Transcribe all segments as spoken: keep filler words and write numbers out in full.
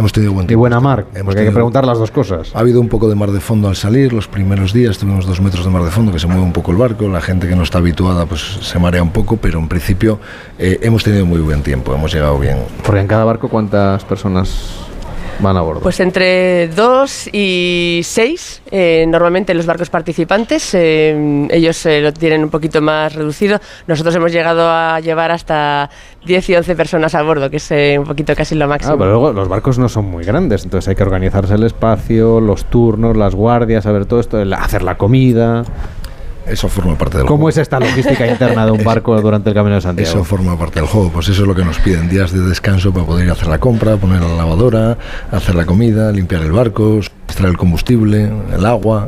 Hemos tenido buen y tiempo. buena mar, Hemos porque hay que preguntar las dos cosas. Ha habido un poco de mar de fondo al salir, los primeros días tuvimos dos metros de mar de fondo, que se mueve un poco el barco, la gente que no está habituada pues se marea un poco, pero en principio eh, hemos tenido muy buen tiempo, hemos llegado bien. Porque en cada barco, ¿cuántas personas van a bordo? Pues entre dos y seis, eh, normalmente los barcos participantes, eh, ellos eh, lo tienen un poquito más reducido. Nosotros hemos llegado a llevar hasta diez y once personas a bordo, que es eh, un poquito casi lo máximo. Ah, pero luego los barcos no son muy grandes, entonces hay que organizarse el espacio, los turnos, las guardias, saber todo esto, el hacer la comida. Eso forma parte del ¿Cómo juego. es esta logística interna de un barco durante el Camino de Santiago? Eso forma parte del juego, pues eso es lo que nos piden, días de descanso para poder ir a hacer la compra, poner la lavadora, hacer la comida, limpiar el barco, extraer el combustible, el agua.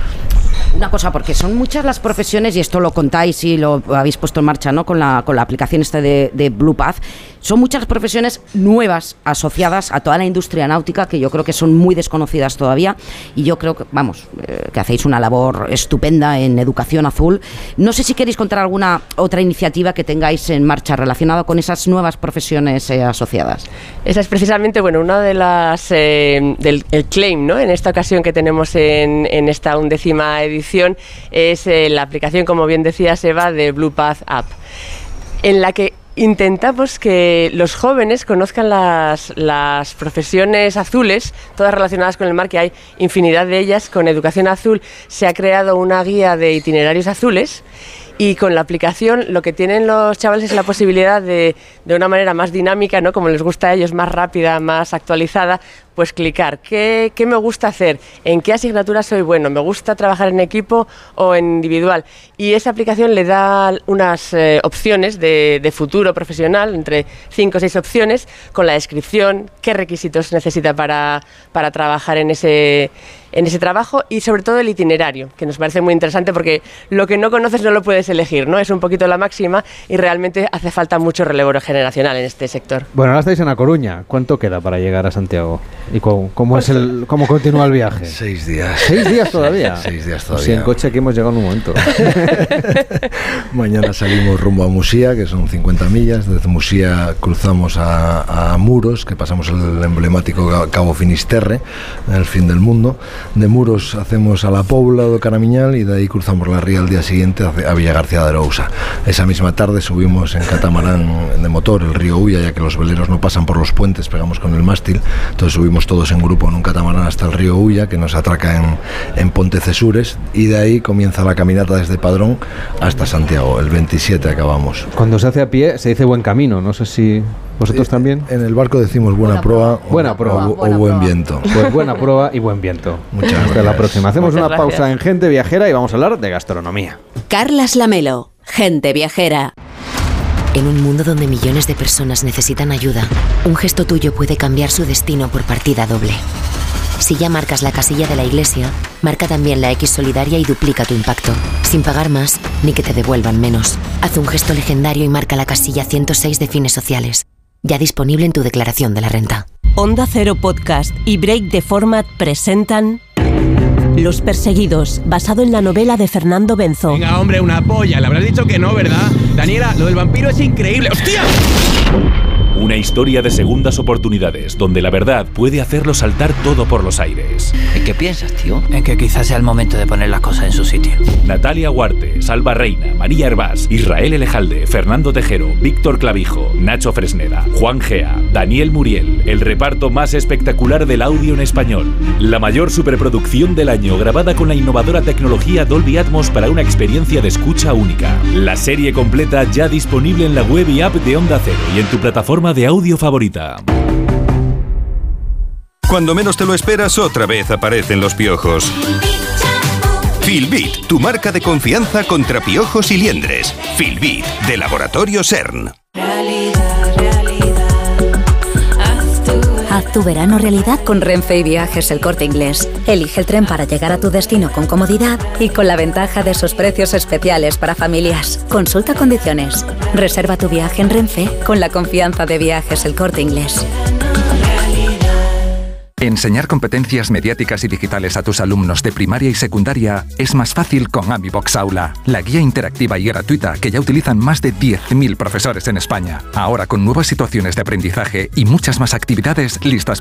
Una cosa, porque son muchas las profesiones, y esto lo contáis y lo habéis puesto en marcha, ¿no?, con la, con la aplicación esta de, de Blue Path, son muchas profesiones nuevas asociadas a toda la industria náutica que yo creo que son muy desconocidas todavía, y yo creo que, vamos, eh, que hacéis una labor estupenda en Educación Azul. No sé si queréis contar alguna otra iniciativa que tengáis en marcha relacionada con esas nuevas profesiones eh, asociadas. Esa es precisamente, bueno, una de las eh, del el claim, ¿no?, en esta ocasión que tenemos en, en esta undécima edición es eh, la aplicación, como bien decía Seba, de Blue Path App, en la que intentamos que los jóvenes conozcan las, las profesiones azules, todas relacionadas con el mar, que hay infinidad de ellas. Con Educación Azul se ha creado una guía de itinerarios azules, y con la aplicación lo que tienen los chavales es la posibilidad de, de una manera más dinámica, ¿no?, como les gusta a ellos, más rápida, más actualizada, pues clicar, ¿qué, qué me gusta hacer? ¿En qué asignatura soy bueno? ¿Me gusta trabajar en equipo o en individual? Y esa aplicación le da unas eh, opciones de, de futuro profesional, entre cinco o seis opciones, con la descripción, qué requisitos necesita para, para trabajar en ese, en ese trabajo, y sobre todo el itinerario, que nos parece muy interesante porque lo que no conoces no lo puedes elegir, ¿no? Es un poquito la máxima, y realmente hace falta mucho relevo generacional en este sector. Bueno, ahora estáis en A Coruña. ¿Cuánto queda para llegar a Santiago? ¿Y cómo, cómo es el cómo continúa el viaje? Seis días. ¿Seis días todavía? Seis días Pues todavía. sí, en coche aquí hemos llegado en un momento. Mañana salimos rumbo a Musía, que son cincuenta millas. Desde Musía cruzamos a, a Muros, que pasamos el emblemático Cabo Finisterre, en el fin del mundo. De Muros hacemos a La Pobla do Caramiñal, y de ahí cruzamos la ría al día siguiente a Villa García de Arousa. Esa misma tarde subimos en catamarán de motor el río Ulla, ya que los veleros no pasan por los puentes, pegamos con el mástil, entonces subimos todos en grupo en un catamarán hasta el río Ulla, que nos atraca en, en Pontecesures, y de ahí comienza la caminata desde Padrón hasta Santiago. El veintisiete acabamos. Cuando se hace a pie se dice buen camino, no sé si vosotros también. En el barco decimos buena, buena proa, proa, buena o, proa, o, buena o buen proa. viento. Pues buena prueba y buen viento. Muchas Hasta gracias. la próxima. Hacemos Muchas una gracias. pausa en Gente Viajera y vamos a hablar de gastronomía. Carlas Lamelo, Gente Viajera. En un mundo donde millones de personas necesitan ayuda, un gesto tuyo puede cambiar su destino por partida doble. Si ya marcas la casilla de la iglesia, marca también la X solidaria y duplica tu impacto, sin pagar más ni que te devuelvan menos. Haz un gesto legendario y marca la casilla ciento seis de Fines Sociales, ya disponible en tu declaración de la renta. Onda Cero Podcast y Break the Format presentan Los Perseguidos, basado en la novela de Fernando Benzo. Venga, hombre, una polla. Le habrás dicho que no, ¿verdad? Daniela, lo del vampiro es increíble. ¡Hostia! Una historia de segundas oportunidades, donde la verdad puede hacerlo saltar todo por los aires. ¿En qué piensas, tío? En que quizás sea el momento de poner las cosas en su sitio. Natalia Huarte, Salva Reina, María Hervás, Israel Elejalde, Fernando Tejero, Víctor Clavijo, Nacho Fresneda, Juan Gea, Daniel Muriel, el reparto más espectacular del audio en español. La mayor superproducción del año, grabada con la innovadora tecnología Dolby Atmos para una experiencia de escucha única. La serie completa ya disponible en la web y app de Onda Cero y en tu plataforma de audio favorita. Cuando menos te lo esperas, otra vez aparecen los piojos. Filbit, tu marca de confianza contra piojos y liendres. Filbit, de Laboratorio CERN. Haz tu verano realidad con Renfe y Viajes El Corte Inglés. Elige el tren para llegar a tu destino con comodidad y con la ventaja de sus precios especiales para familias. Consulta condiciones. Reserva tu viaje en Renfe con la confianza de Viajes El Corte Inglés. Enseñar competencias mediáticas y digitales a tus alumnos de primaria y secundaria es más fácil con AmiBox Aula, la guía interactiva y gratuita que ya utilizan más de diez mil profesores en España. Ahora con nuevas situaciones de aprendizaje y muchas más actividades listas